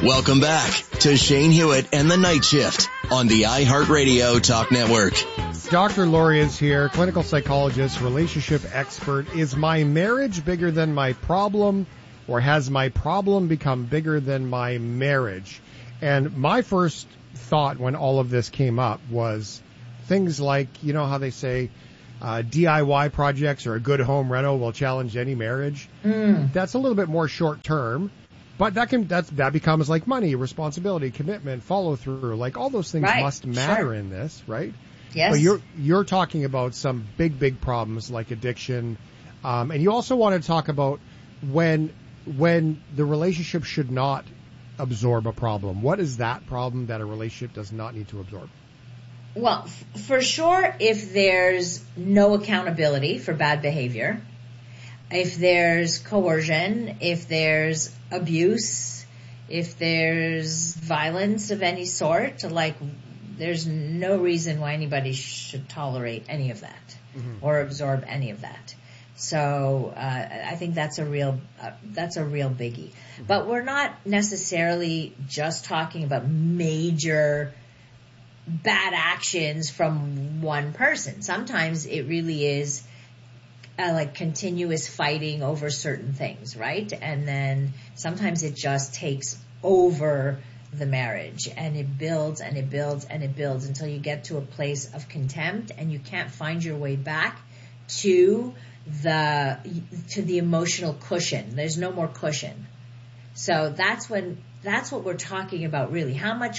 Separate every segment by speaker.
Speaker 1: Welcome back to Shane Hewitt and the Night Shift on the iHeartRadio Talk Network.
Speaker 2: Dr. Lori is here, clinical psychologist, relationship expert. Is my marriage bigger than my problem, or has my problem become bigger than my marriage? And my first thought when all of this came up was things like, you know how they say DIY projects or a good home reno will challenge any marriage. That's a little bit more short term. But that becomes like money, responsibility, commitment, follow through. Like all those things must matter in this, right?
Speaker 3: Yes.
Speaker 2: But you're talking about some big problems like addiction, and you also want to talk about when the relationship should not absorb a problem. What is that problem that a relationship does not need to absorb?
Speaker 3: Well, for sure, if there's no accountability for bad behavior, if there's coercion, if there's abuse, if there's violence of any sort, like there's no reason why anybody should tolerate any of that or absorb any of that. So I think that's a real biggie. But we're not necessarily just talking about major bad actions from one person. Sometimes it really is like continuous fighting over certain things, right? And then sometimes it just takes over the marriage, and it builds and it builds and it builds until you get to a place of contempt and you can't find your way back to the emotional cushion. There's no more cushion. So that's what we're talking about really. How much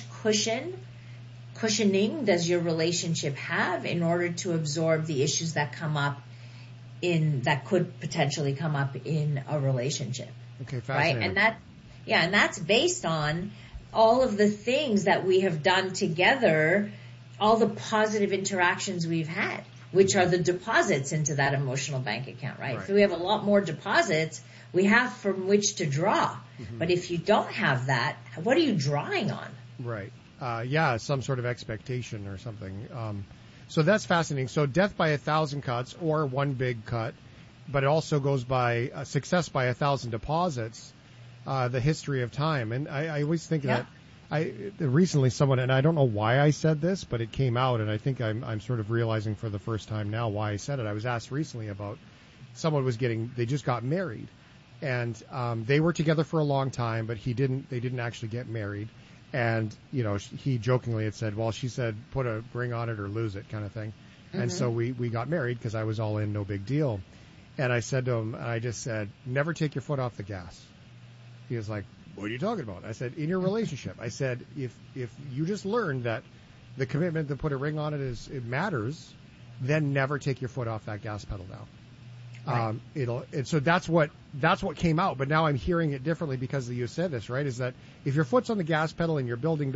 Speaker 3: cushioning does your relationship have in order to absorb the issues that come up that could potentially come up in a relationship.
Speaker 2: Okay, fascinating.
Speaker 3: Right? And that's based on all of the things that we have done together, all the positive interactions we've had, which are the deposits into that emotional bank account, right? If we have a lot more deposits, we have from which to draw. But if you don't have that, what are you drawing on?
Speaker 2: Right. Some sort of expectation or something. So that's fascinating. So death by 1,000 cuts or one big cut, but it also goes by success by 1,000 deposits, the history of time. And I always think that recently someone, and I don't know why I said this, but it came out, and I think I'm sort of realizing for the first time now why I said it. I was asked recently about someone they just got married, and they were together for a long time, but they didn't actually get married. And, you know, he jokingly had said, well, she said, put a ring on it or lose it kind of thing. And so we got married because I was all in, no big deal. And I said to him, I just said, never take your foot off the gas. He was like, what are you talking about? I said, in your relationship. I said, if you just learned that the commitment to put a ring on it matters, then never take your foot off that gas pedal now.
Speaker 3: Right.
Speaker 2: So that's what came out. But now I'm hearing it differently because you said this, right? Is that if your foot's on the gas pedal and you're building,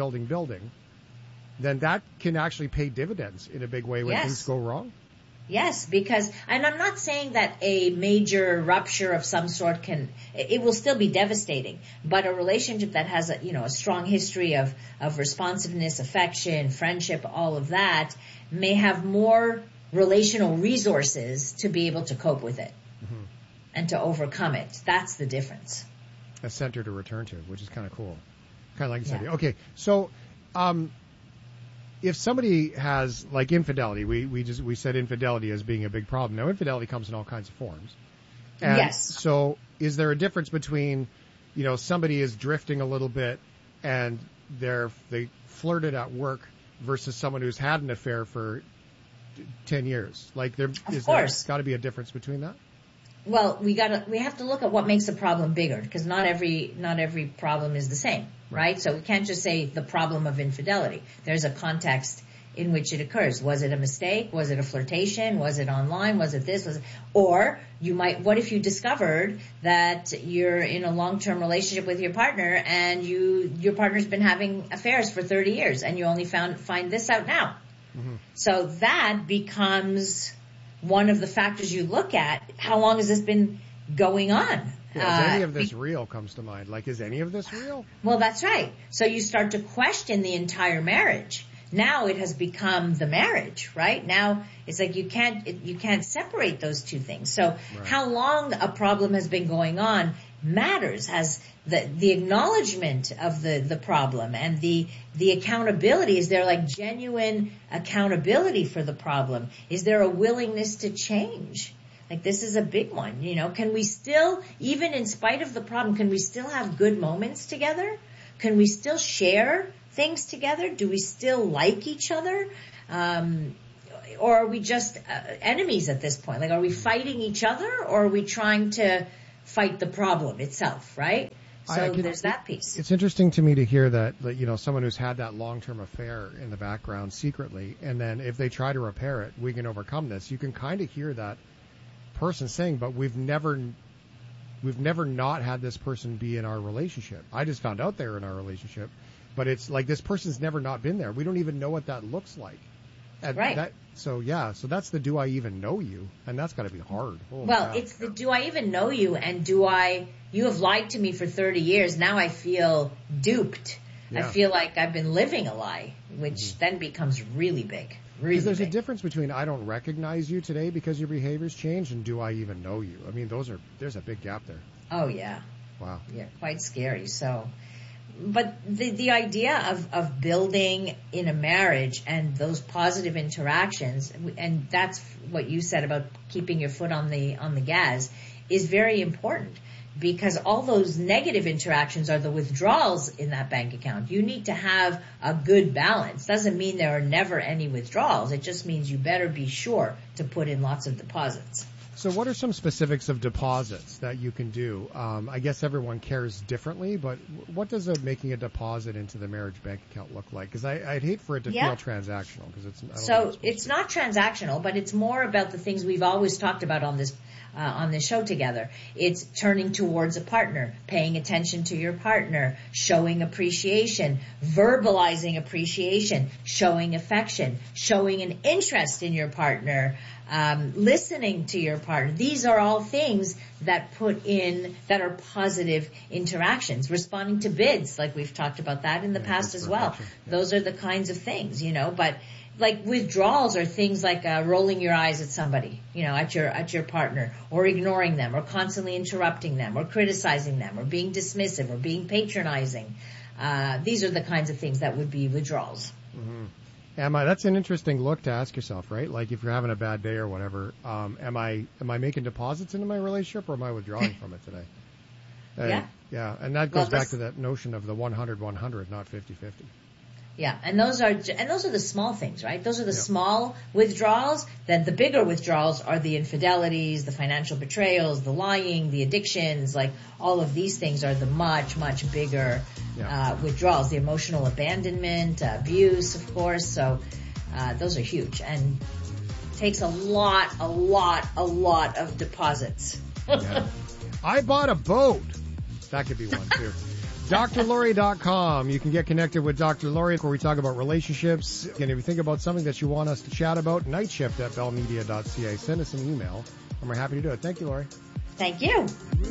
Speaker 2: then that can actually pay dividends in a big way when things go wrong.
Speaker 3: Yes, because, and I'm not saying that a major rupture of some sort it will still be devastating, but a relationship that has a strong history of responsiveness, affection, friendship, all of that may have more relational resources to be able to cope with it and to overcome it. That's the difference.
Speaker 2: A center to return to, which is kind of cool. Kind of like you said. Okay, so if somebody has like infidelity, we said infidelity as being a big problem. Now infidelity comes in all kinds of forms. And
Speaker 3: yes.
Speaker 2: So is there a difference between, somebody is drifting a little bit and they flirted at work versus someone who's had an affair for 10 years? Like there's got to be a difference between that?
Speaker 3: Well, we have to look at what makes a problem bigger, because not every problem is the same, right? So we can't just say the problem of infidelity. There's a context in which it occurs. Was it a mistake? Was it a flirtation? Was it online? Was it this? Or what if you discovered that you're in a long-term relationship with your partner and your partner's been having affairs for 30 years and you only find this out now? Mm-hmm. So that becomes one of the factors you look at. How long has this been going on?
Speaker 2: Is any of this real comes to mind? Like, is any of this real?
Speaker 3: Well, that's right. So you start to question the entire marriage. Now it has become the marriage, right? Now it's like you can't separate those two things. So how long a problem has been going on matters, has the acknowledgement of the problem and the accountability. Is there like genuine accountability for the problem? Is there a willingness to change? Like, this is a big one, you know. Can we still, even in spite of the problem, can we still have good moments together? Can we still share things together? Do we still like each other? Or are we just enemies at this point? Like, are we fighting each other, or are we trying to fight the problem itself, right? So there's that piece.
Speaker 2: It's interesting to me to hear that, you know, someone who's had that long-term affair in the background secretly, and then if they try to repair it, we can overcome this. You can kind of hear that person saying, but we've never not had this person be in our relationship. I just found out they're in our relationship, but it's like this person's never not been there. We don't even know what that looks like. And
Speaker 3: right.
Speaker 2: So that's the do I even know you? And that's got to be hard.
Speaker 3: It's the do I even know you, and you have lied to me for 30 years. Now I feel duped. Yeah. I feel like I've been living a lie, which then becomes really big. Because
Speaker 2: there's a difference between I don't recognize you today because your behavior's changed and do I even know you? I mean, there's a big gap there.
Speaker 3: Oh, yeah.
Speaker 2: Wow.
Speaker 3: Yeah, quite scary. So, but the idea of building in a marriage and those positive interactions, and that's what you said about keeping your foot on the gas, is very important. Because all those negative interactions are the withdrawals in that bank account. You need to have a good balance. Doesn't mean there are never any withdrawals. It just means you better be sure to put in lots of deposits.
Speaker 2: So what are some specifics of deposits that you can do? I guess everyone cares differently, but what does making a deposit into the marriage bank account look like? Because I'd hate for it to feel transactional. Because
Speaker 3: it's not transactional, but it's more about the things we've always talked about on this show together. It's turning towards a partner, paying attention to your partner, showing appreciation, verbalizing appreciation, showing affection, showing an interest in your partner, listening to your partner. These are all things that are positive interactions. Responding to bids, like we've talked about that in the past as well. Yeah. Those are the kinds of things, you know, but like withdrawals are things like rolling your eyes at somebody, you know, at your partner, or ignoring them, or constantly interrupting them, or criticizing them, or being dismissive, or being patronizing. These are the kinds of things that would be withdrawals.
Speaker 2: Mm-hmm. That's an interesting look to ask yourself, right? Like if you're having a bad day or whatever, am I making deposits into my relationship, or am I withdrawing from it today? Yeah, and that goes back to that notion of the 100-100, not 50-50.
Speaker 3: Yeah, and those are the small things, right? Those are the small withdrawals. Then the bigger withdrawals are the infidelities, the financial betrayals, the lying, the addictions. Like all of these things are the much, much bigger withdrawals. The emotional abandonment, abuse, of course. So those are huge and takes a lot of deposits.
Speaker 2: Yeah. I bought a boat. That could be one too. DrLaurie.com. You can get connected with Dr. Laurie, where we talk about relationships. And if you think about something that you want us to chat about, nightshift@bellmedia.ca. Send us an email, and we're happy to do it. Thank you, Laurie.
Speaker 3: Thank you.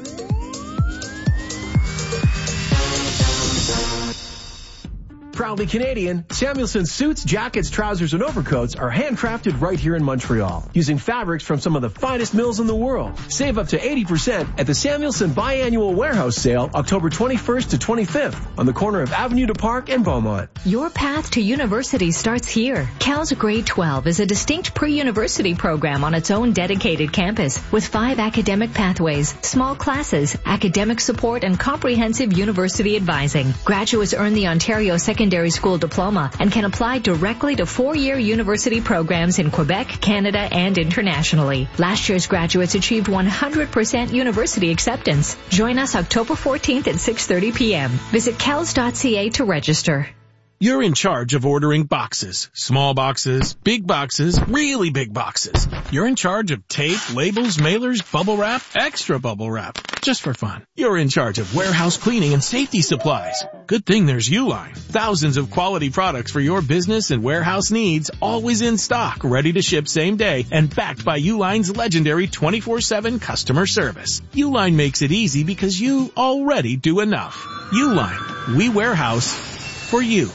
Speaker 4: Proudly Canadian, Samuelson suits, jackets, trousers, and overcoats are handcrafted right here in Montreal, using fabrics from some of the finest mills in the world. Save up to 80% at the Samuelson Biannual Warehouse Sale, October 21st to 25th, on the corner of Avenue du Parc and Beaumont.
Speaker 5: Your path to university starts here. CAL's Grade 12 is a distinct pre-university program on its own dedicated campus, with 5 academic pathways, small classes, academic support, and comprehensive university advising. Graduates earn the Ontario Secondary School Diploma and can apply directly to 4-year university programs in Quebec, Canada, and internationally. Last year's graduates achieved 100% university acceptance. Join us October 14th at 6:30 p.m. Visit cals.ca to register.
Speaker 6: You're in charge of ordering boxes. Small boxes, big boxes, really big boxes. You're in charge of tape, labels, mailers, bubble wrap, extra bubble wrap. Just for fun. You're in charge of warehouse cleaning and safety supplies. Good thing there's Uline. Thousands of quality products for your business and warehouse needs, always in stock, ready to ship same day, and backed by Uline's legendary 24/7 customer service. Uline makes it easy because you already do enough. Uline. We warehouse for you.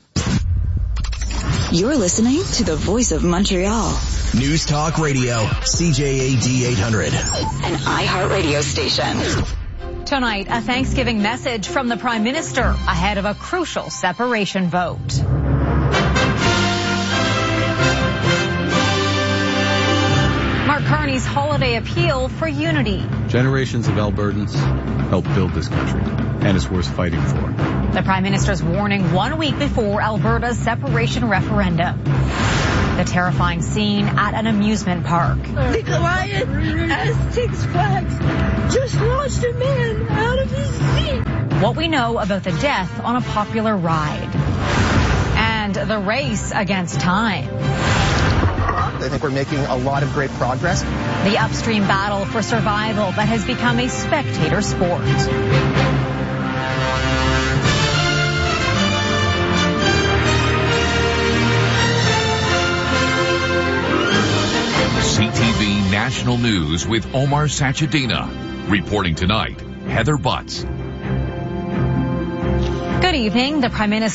Speaker 7: You're listening to the Voice of Montreal.
Speaker 1: News Talk Radio, CJAD 800.
Speaker 7: An iHeart radio station.
Speaker 8: Tonight, a Thanksgiving message from the Prime Minister ahead of a crucial separation vote. Mark Carney's holiday appeal for unity.
Speaker 9: Generations of Albertans helped build this country, and it's worth fighting for.
Speaker 8: The Prime Minister's warning 1 week before Alberta's separation referendum. The terrifying scene at an amusement park.
Speaker 10: The Goliath at Six Flags just launched a man out of his seat.
Speaker 8: What we know about the death on a popular ride. And the race against time.
Speaker 11: I think we're making a lot of great progress.
Speaker 8: The upstream battle for survival that has become a spectator sport.
Speaker 12: CTV National News with Omar Sachedina. Reporting tonight, Heather Butts.
Speaker 8: Good evening. The Prime Minister